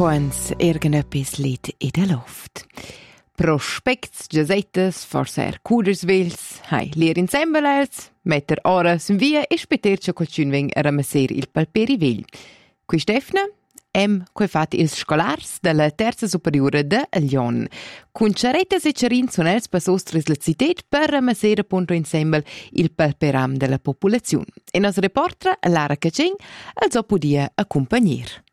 Coens irgendetwas liegt in der Luft. Prospects, Giasettas, forser Cudersvils, hai lir insembelels, metter oras via e spetercio col cinving a ramasser il palperivil. Qui Stefna, quei fatti ils scolars della terza superiore de Lyon. Con ciarettas e cerin son els passostris la citet per ramasser appunto insembel il palperam della popolazione. E nos reportra Lara Caceng als podia accompagnir.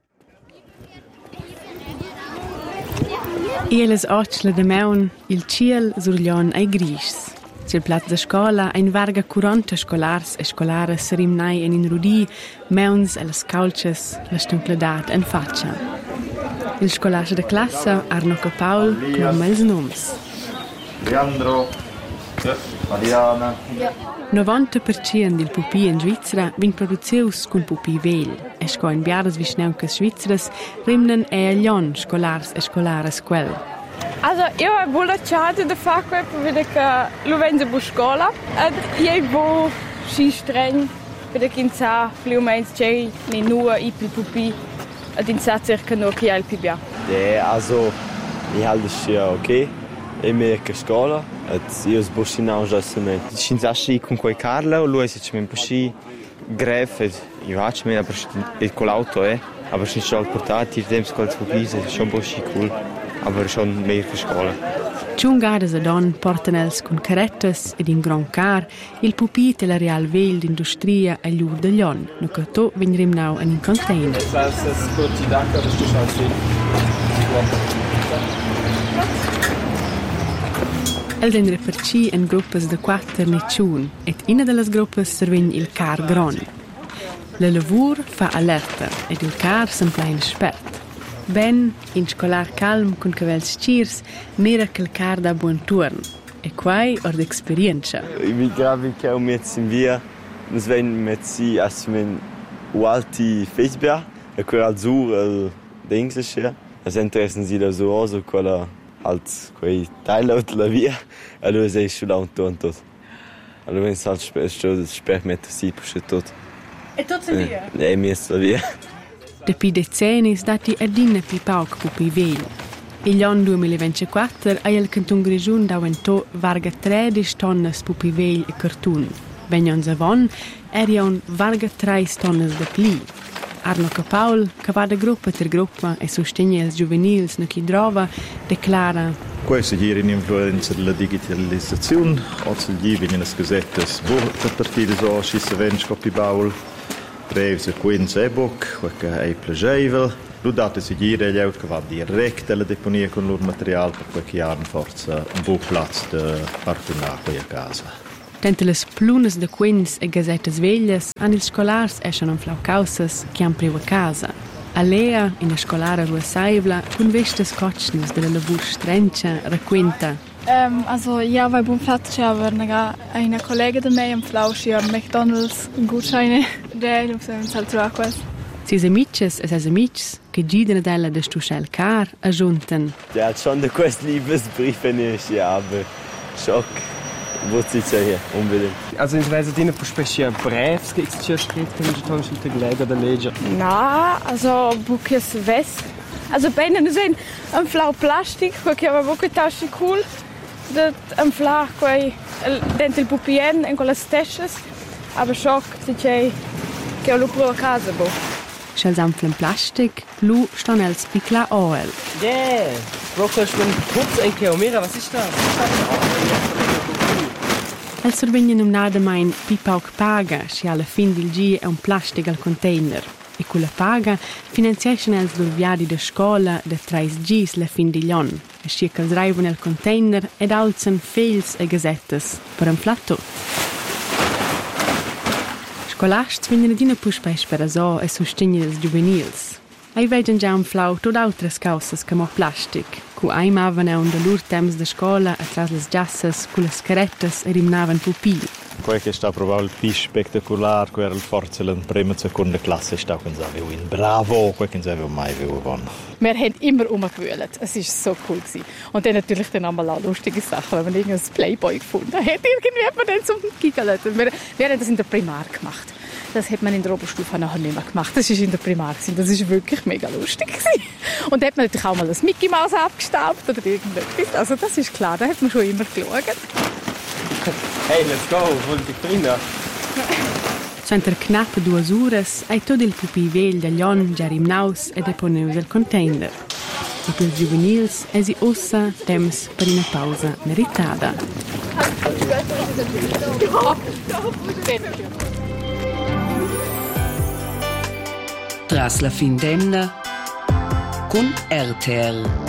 Ieles ochle de meun, il ciel sur Lyon ai gris. Sul plat de scola ein varga 40 scolars e scolares serimnai en in rudi, meuns e las caulches, la stuncledat en faccia. Il scolasce de classe, Arno Paul, cloma ils noms. Leandro, Mariana. 90% del pupi in Svizzera vin produzius cun pupi vel. E sco in biaras visneuncas svizzeras rimnen e a Lyon scolars e scolares quel. Also, io ho volacciato da fare questo perché lo vengo a scuola e io ho sci streng perché in sa più o meno c'è nur i pupi ed in sa circa nur chi ha il più bia. Also, ich halte es ja okay. E me che scuola, io sboscinavo già se me. Scinzasci con quei Carlo, lui si ci pusci greve, io faccio me con l'auto, aber schon schon portati, dem scuola pupise, schon bosci cool, aber schon mehr che scuola. Ciungades a don portan els con carettes ed in gran car il pupi de la Real Vel d'Industria a Llur de Lyon, no che to venirem nau in container. Els en reparci en gruppes de 4 neciun et ina de las gruppes servegn il car gron. La lavur fa alerta ed il car s'emplein spert. Ben, in scolar calm con cavels cirs, mira che il car da buon turn. E quai or d'experienza. Mi gravi che ho messo in via, nos ven metsi asmen ualti Facebook, e quel azur d'Englisch, es interessen sie da so also quella als quei Teilauto la via, allora sei schon auto und tot. Allora wenn es halt spät mit si pushe tot. E tutto via? Mi è la via. Depi decennis dati adina pi pauc pupi vel. Il anno 2024 ha il canton Grigiun dauento varga 13 tonnes pupi vel e cartun. Benjons avon erion varga 3 tonnes de pli. Arno Paul, che va da gruppa ter gruppa e sostiene els juvenils na chi drova, declara: Questa è l'influenza della digitalizzazione, oggi gli vengono scassette, a partire da ci si vende copy baul, breves e quinze e-book, che è piacevole. Lo date si gira gli auto che va direct alla deponia con loro materiale per qualche anno forza un buon piazza da partenare a casa. Tente les plunes de quins e gazettes veglias han ils scolars eschen an flaucausas che han priu a casa. Alea, in a scolara rua Saivla, con vestes cocchnes della lavur strencia, racquenta. Also, ja, bei buon Platz aber eine Kollegin da mir am Flausch ja McDonald's Gutscheine, der uns halt so aquas. Sis amiches e ses amics che gidano della de stuschel car ajunten. Der hat schon de quest Liebesbriefe nicht, ja, aber Schock. Wo sitzt er hier? Unbedingt. Also in Schweizer Diener puspecia brevs che ci scritto in Giton sul teglega da legge. Na, also buches West. Also bei ihnen sind ein flau Plastik, che aber buche tasche cool. Dat ein flau quei dentro il pupien in quelle stesses. Aber schock se c'è che lo pro a casa bo. Schels amplen plastik, lu ston els picla oil. Yeah, brauchst du einen Putz ein Kilometer, was ist das? El sorvegnen un nada mein pipauc paga, si alla fin del gi è un plastic al container. E con la paga finanziaschen els l'urviadi de scola de 3 gis la fin di l'on. E si che els raivan el container ed alzan fels e gazettes per un platto. Scolasts vengono adina puspei per aso e sostenere els juvenils. Ai vegen già un flau tot altres causas che mo plastic, cu ai mavan un de lur temps de scola atras les giassas cu les carettes e rimnavan pupi. Quel che sta probabil più spettacolare, quel il forza la prima seconda klasse sta con sabe win. Bravo, quel che sabe mai gewonnen. Wir haben immer umgewühlt. Es ist so cool gewesen. Und dann natürlich dann einmal auch lustige Sachen, wenn man irgendein Playboy gefunden hat. Irgendwie hat man dann zum Giggelen. Wir haben das in der Primar gemacht. Das hat man in der Oberstufe nachher nicht mehr gemacht. Das war in der Primar. Das war wirklich mega lustig. Und da hat man natürlich auch mal das Mickey Maus abgestaubt oder irgendetwas. Also das ist klar, da hat man schon immer geschaut. Hey, let's go, volte prima. Suenter knapp 2 horas hai tot il pupi vegl da Glion già rimnaus e deponeus il container. E per giuvenils esi ossa temps per una pausa meritada. Tras la fin d'emna con RTL.